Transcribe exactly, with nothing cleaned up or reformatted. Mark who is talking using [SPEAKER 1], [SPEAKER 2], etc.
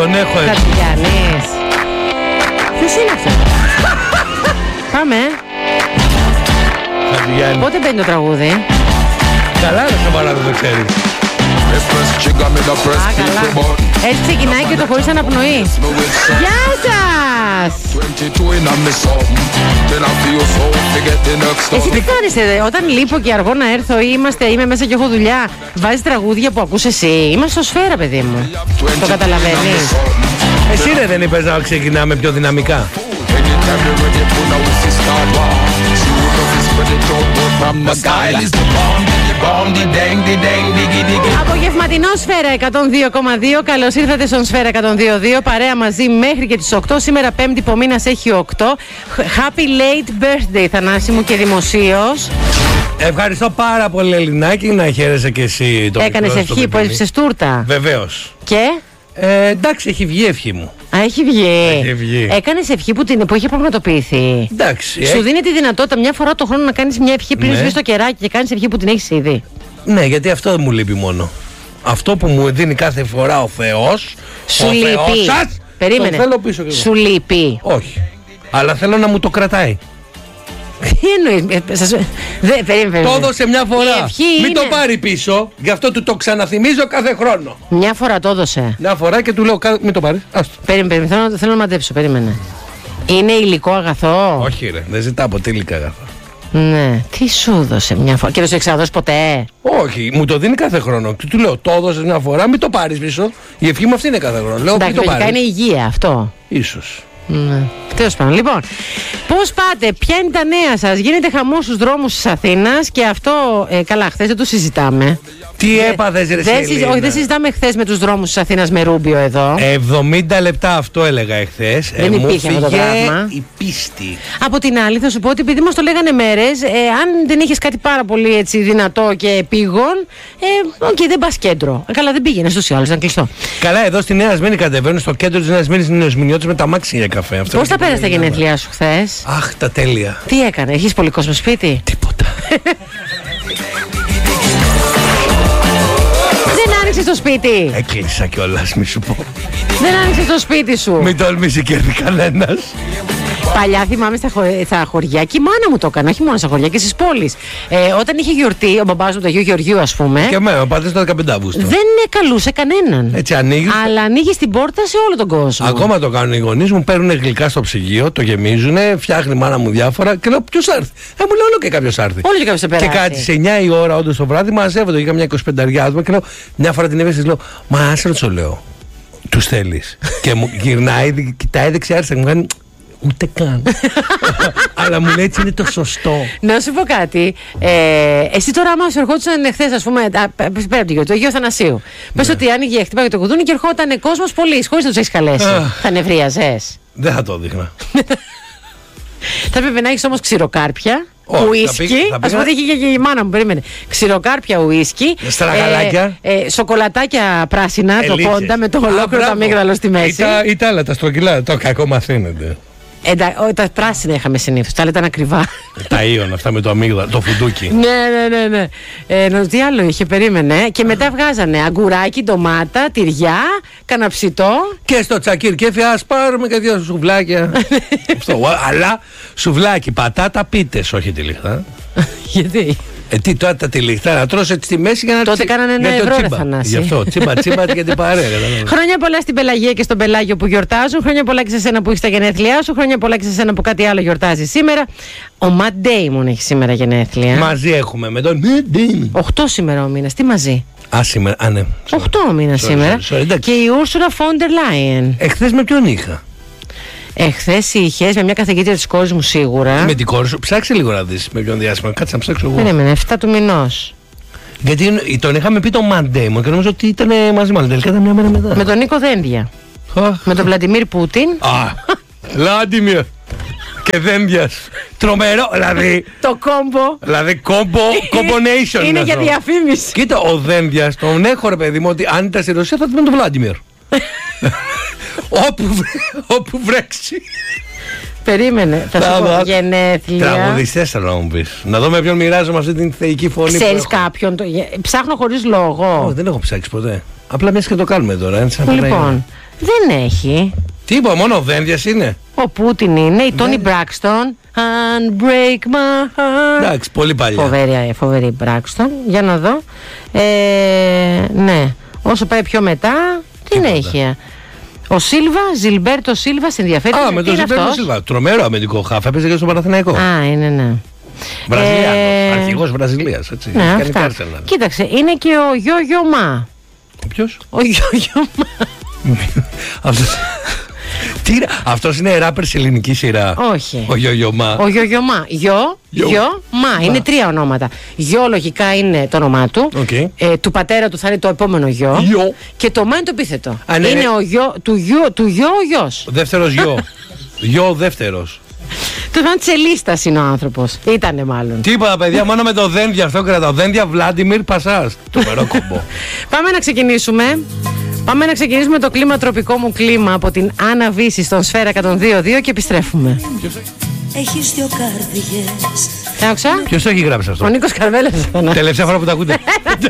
[SPEAKER 1] Τον έχω έτσι.
[SPEAKER 2] Χατζηγιάννης. Ποιος είναι αυτό? Πάμε.
[SPEAKER 1] Χατζηγιάννη.
[SPEAKER 2] Πότε μπαίνει το τραγούδι?
[SPEAKER 1] Καλά ρε σοβαρά δεν το ξέρεις.
[SPEAKER 2] Α, καλά. Έτσι ξεκινάει και το χωρίς αναπνοή. Γεια σας! Εσύ τι κάνεις ε, όταν λείπω και αργώ να έρθω ή είμαστε, είμαι μέσα και έχω δουλειά, βάζεις τραγούδια που ακούς εσύ? Είμαστε στο Σφαίρα, παιδί μου. Το καταλαβαίνεις?
[SPEAKER 1] Εσύ ρε δεν είπες να ξεκινάμε πιο δυναμικά?
[SPEAKER 2] Απογευματινό Σφαίρα εκατόν δύο κόμμα δύο. Καλώς ήρθατε στον Σφαίρα εκατόν δύο κόμμα δύο. Παρέα μαζί μέχρι και τις οκτώ. Σήμερα Πέμπτη που μήνας έχει οκτώ. Happy late birthday Θανάση μου και δημοσίως.
[SPEAKER 1] Ευχαριστώ πάρα πολύ Ελληνάκη. Να χαίρεσαι και εσύ το
[SPEAKER 2] Έκανες ευχή που έσβησες τούρτα?
[SPEAKER 1] Βεβαίως.
[SPEAKER 2] Και?
[SPEAKER 1] Ε, εντάξει, έχει βγει η ευχή μου.
[SPEAKER 2] Α, έχει βγει.
[SPEAKER 1] Έχει βγει.
[SPEAKER 2] Έκανες ευχή που, την, που είχε πραγματοποιηθεί.
[SPEAKER 1] Εντάξει.
[SPEAKER 2] Σου
[SPEAKER 1] ε...
[SPEAKER 2] δίνει τη δυνατότητα μια φορά το χρόνο να κάνεις μια ευχή πριν
[SPEAKER 1] ναι.
[SPEAKER 2] σβήσεις το κεράκι και κάνεις ευχή που την έχεις ήδη.
[SPEAKER 1] Ναι, γιατί αυτό μου λείπει μόνο. Αυτό που μου δίνει κάθε φορά ο Θεός.
[SPEAKER 2] Σου
[SPEAKER 1] ο
[SPEAKER 2] λείπει.
[SPEAKER 1] Θεός σας,
[SPEAKER 2] Περίμενε.
[SPEAKER 1] το θέλω πίσω και εγώ.
[SPEAKER 2] Σου λείπει.
[SPEAKER 1] Όχι. Αλλά θέλω να μου το κρατάει.
[SPEAKER 2] Τι εννοείς? Σας... Δε, περίμενε.
[SPEAKER 1] Το έδωσε μια φορά. Μην
[SPEAKER 2] είναι...
[SPEAKER 1] το πάρει πίσω. Γι' αυτό του το ξαναθυμίζω κάθε χρόνο.
[SPEAKER 2] Μια φορά το έδωσε.
[SPEAKER 1] Μια φορά και του λέω μην το πάρεις. Άστο.
[SPEAKER 2] Περίμενε, περίμενε. Θέλω, θέλω να μαντέψω. Περίμενε. Είναι υλικό αγαθό?
[SPEAKER 1] Όχι ρε, δεν ζητάω ποτέ υλικά αγαθό.
[SPEAKER 2] Ναι. Τι σου έδωσε μια φορά? Και δεν σου έχει ξαναδώσει ποτέ?
[SPEAKER 1] Όχι, μου το δίνει κάθε χρόνο. Του λέω το έδωσε μια φορά, μην το πάρεις πίσω. Η ευχή μου αυτή είναι κάθε χρόνο. Λέω
[SPEAKER 2] εντάξει,
[SPEAKER 1] μην το πάρεις.
[SPEAKER 2] είναι υγεία αυτό.
[SPEAKER 1] Ίσως.
[SPEAKER 2] Ναι. Τέλος πάντων. Λοιπόν, πώς πάτε, ποια είναι τα νέα σας? Γίνεται χαμός στους δρόμους της Αθήνας και αυτό, ε, καλά, χθες δεν το συζητάμε.
[SPEAKER 1] Τι έπαθες ρε
[SPEAKER 2] δεν συζη... Όχι, δεν συζητάμε χθες με τους δρόμους της Αθήνας με Ρούμπιο εδώ.
[SPEAKER 1] εβδομήντα λεπτά αυτό έλεγα εχθές.
[SPEAKER 2] Δεν
[SPEAKER 1] ε,
[SPEAKER 2] υπήρχε αυτό το πράγμα.
[SPEAKER 1] Η πίστη.
[SPEAKER 2] Από την άλλη θα σου πω ότι επειδή μας το λέγανε μέρες, ε, αν δεν είχες κάτι πάρα πολύ έτσι δυνατό και επίγον, ε, okay, δεν πας κέντρο. Ε, καλά, δεν πήγαινε στους ή άλλους, ήταν κλειστό.
[SPEAKER 1] Καλά, εδώ στη Νέα Σμήνη κατεβαίνουν στο κέντρο της Νέας Σμήνης Νεοσμηνιώτης με τα μάξι για καφέ. Αυτό
[SPEAKER 2] πώς τα πέρασες τα γενέθλιά σου χθες?
[SPEAKER 1] Αχ, τα τέλεια.
[SPEAKER 2] Τι έκανε, έχεις πολύ κόσμο σπίτι?
[SPEAKER 1] Τίποτα.
[SPEAKER 2] Δεν άνοιξες το σπίτι.
[SPEAKER 1] Έκλεισα κιόλας, μη σου πω.
[SPEAKER 2] Δεν άνοιξες το σπίτι σου.
[SPEAKER 1] Μην τολμήσει και έρθει κανένας.
[SPEAKER 2] Παλιά θυμάμαι στα, χω... στα χωριά και η μάνα μου το έκανε, όχι μόνο στα χωριά και στις πόλεις. Ε, όταν είχε γιορτή, ο μπαμπάς μου του Αγίου Γεωργίου, ας πούμε.
[SPEAKER 1] Και εμένα, ο πατέρας το δεκαπέντε Αυγούστου.
[SPEAKER 2] Δεν καλούσε κανέναν.
[SPEAKER 1] Έτσι ανοίγει.
[SPEAKER 2] Αλλά ανοίγει την πόρτα σε όλο τον κόσμο.
[SPEAKER 1] Ακόμα το κάνουν οι γονείς μου, παίρνουν γλυκά στο ψυγείο, το γεμίζουν, φτιάχνει η μάνα μου διάφορα και λέω ποιος άρθει. Ε, μου λέει όλο και κάποιος άρθει.
[SPEAKER 2] Όλο και κάποιος περάσει.
[SPEAKER 1] Και κάτι σε εννιά η ώρα, όντως το βράδυ, μαζεύονται. Είχα μια εικοσιπενταριά άτομα και λέω μια φορά την έβεσαι, λέω μα άσε να του λέω. Τους θέλεις. Και μου γυρνάει, κοιτάει δεξιά-αριστερά και μου κάνει. Ούτε καν. Αλλά μου λέει έτσι είναι το σωστό.
[SPEAKER 2] Να σου πω κάτι. Ε, εσύ τώρα, άμα σου ερχόντουσαν χθες, ας πούμε, πέρα από τη γιορτή, το Αγίου Αθανασίου. Πες ότι άνοιγε, χτυπάει το κουδούνι και ερχόταν κόσμος πολύ, χωρίς να τους έχεις καλέσει. Θα νευρίαζες?
[SPEAKER 1] Δεν θα το δείχνα.
[SPEAKER 2] Θα έπρεπε να έχεις όμως ξηροκάρπια.
[SPEAKER 1] Oh,
[SPEAKER 2] ουίσκι, ας πούμε ότι είχε και η μάνα μου, περίμενε. Ξηροκάρπια ουίσκι.
[SPEAKER 1] Στραγαλάκια.
[SPEAKER 2] Ε, ε, σοκολατάκια πράσινα,
[SPEAKER 1] Ελίτσες.
[SPEAKER 2] Το κόντα με το ολόκληρο το αμύγδαλο στη μέση.
[SPEAKER 1] Ή τα άλλα, τα στρογγυλά, το κακό μαθαίνετε.
[SPEAKER 2] Εντα, ο, τα πράσινα είχαμε συνήθως, τα άλλα ήταν ακριβά.
[SPEAKER 1] Τα ίον, αυτά με το αμύγδαλο, το φουντούκι.
[SPEAKER 2] Ναι, ναι, ναι, ναι. Ε, νο, τι άλλο είχε, περίμενε. Και μετά βγάζανε αγκουράκι, ντομάτα, τυριά, καναψιτό.
[SPEAKER 1] Και στο τσακίρ κέφι, ας πάρουμε και δύο σουβλάκια. Αυτό, αλλά σουβλάκι, πατάτα, πίτες, όχι τυλιχτά.
[SPEAKER 2] Γιατί?
[SPEAKER 1] Ε, τι τώρα τα τυλιχτά να τρως έτσι στη μέση για να
[SPEAKER 2] τότε κάνανε ένα ευρώ ρε Θανάση.
[SPEAKER 1] Γι' αυτό, τσίμπα τσίμπα για την παρέα.
[SPEAKER 2] Χρόνια πολλά στην Πελαγία και στον Πελάγιο που γιορτάζουν. Χρόνια πολλά και σε σένα που έχεις τα γενέθλιά σου. Χρόνια πολλά και σε σένα που κάτι άλλο γιορτάζει σήμερα. Ο Ματ Ντέιμον έχει σήμερα γενέθλια.
[SPEAKER 1] Μαζί έχουμε με τον Ματ Ντέιμον.
[SPEAKER 2] Οχτώ σήμερα ο μήνας. Τι μαζί?
[SPEAKER 1] Α, σήμερα, α, ναι.
[SPEAKER 2] Οχτώ ο μήνας σήμερα.
[SPEAKER 1] Sorry, sorry,
[SPEAKER 2] και η Ούρσουλα Φόντερ Λάιεν.
[SPEAKER 1] Εχθές με ποιον είχα?
[SPEAKER 2] Εχθές είχες με μια καθηγήτρια της κόρης μου σίγουρα.
[SPEAKER 1] Με την κόρη σου. Ψάξε λίγο να δεις με ποιον διάστημα. Κάτσε να ψάξω εγώ.
[SPEAKER 2] Περίμενε, εφτά του μηνός.
[SPEAKER 1] Γιατί τον είχαμε πει τον Ματ Ντέιμον και νομίζω ότι ήταν μαζί μας. Τελικά ήταν μια μέρα μετά.
[SPEAKER 2] Με τον Νίκο Δένδια. Με τον Βλαντιμίρ Πούτιν.
[SPEAKER 1] Α, Βλαντιμίρ. Και Δένδιας. Τρομερό, δηλαδή.
[SPEAKER 2] Το κόμπο.
[SPEAKER 1] Δηλαδή κόμπο, combination.
[SPEAKER 2] Είναι για διαφήμιση.
[SPEAKER 1] Κοίτα, ο Δένδιας τον έχω ρε παιδί μου ότι αν ήταν στη Ρωσία θα ήταν τον Βλαντιμίρ. όπου, όπου βρέξει.
[SPEAKER 2] Περίμενε, θα σου πω γενέθλια.
[SPEAKER 1] Τραγουδιστές θέλω να μου πεις. Να δω με ποιον μοιράζομαι αυτή την θεϊκή φωνή.
[SPEAKER 2] Ξέρεις κάποιον, το... ψάχνω χωρίς λόγο.
[SPEAKER 1] Oh, δεν έχω ψάξει ποτέ. Απλά μια και το κάνουμε τώρα. Είναι σαν
[SPEAKER 2] Λοιπόν, δεν έχει.
[SPEAKER 1] Τι είπα, μόνο ο Δένδιας είναι.
[SPEAKER 2] Ο Πούτιν είναι, η Τόνι Μπράκστον. Unbreak my heart.
[SPEAKER 1] Εντάξει, πολύ παλιά.
[SPEAKER 2] Φοβερή, φοβερή Μπράκστον. Για να δω. Ε, ναι, όσο πάει πιο μετά, την έχει. Ο Σίλβα, Ζιλμπέρτο Σίλβα, ενδιαφέρει.
[SPEAKER 1] Α, με τον Ζιλμπέρτο Σίλβα. Τρομερό αμυντικό χάφ, έπαιζε και στο Παναθηναϊκό.
[SPEAKER 2] Α, είναι, ναι.
[SPEAKER 1] Βραζιλιάνος,
[SPEAKER 2] ε...
[SPEAKER 1] αρχηγός Βραζιλίας, έτσι.
[SPEAKER 2] Ναι, αυτά. Κοίταξε, είναι και ο Γιώγιο Μα.
[SPEAKER 1] Ποιος?
[SPEAKER 2] Ο Γιώγιο Μα.
[SPEAKER 1] Αυτός... Τι είναι, αυτός είναι ράπερ σε ελληνική σειρά.
[SPEAKER 2] Όχι.
[SPEAKER 1] Ο Γιώγιο Μα.
[SPEAKER 2] Ο Γιώγιο Μα. Γιο, Γιο, Μα. Είναι τρία ονόματα. Γιο λογικά είναι το όνομά του.
[SPEAKER 1] Okay.
[SPEAKER 2] Ε, του πατέρα του θα είναι το επόμενο γιο.
[SPEAKER 1] Γιο.
[SPEAKER 2] Και το Μα είναι το επίθετο.
[SPEAKER 1] Α, ναι,
[SPEAKER 2] είναι
[SPEAKER 1] ναι.
[SPEAKER 2] ο γιο, του γιο, του γιο ο γιος.
[SPEAKER 1] Δεύτερος γιο. Γιο δεύτερος.
[SPEAKER 2] Το θέμα της Ελίστας είναι ο άνθρωπος. Ήτανε μάλλον.
[SPEAKER 1] Τίποτα, παιδιά, μόνο με το Δένδια αυτό κρατάω. Δένδια Βλάντιμιρ Πασάς. Τρομερό κομπό.
[SPEAKER 2] Πάμε να ξεκινήσουμε. Πάμε να ξεκινήσουμε το κλίμα τροπικό μου κλίμα από την Άννα Βύση στον Σφαίρα εκατόν δύο δύο και επιστρέφουμε.
[SPEAKER 3] Έχεις δυο καρδιές.
[SPEAKER 2] Άκουσα.
[SPEAKER 1] Ποιος το έχει γράψει αυτό?
[SPEAKER 2] Ο Νίκος Καρβέλας.
[SPEAKER 1] Τελευταία φορά που τα ακούτε.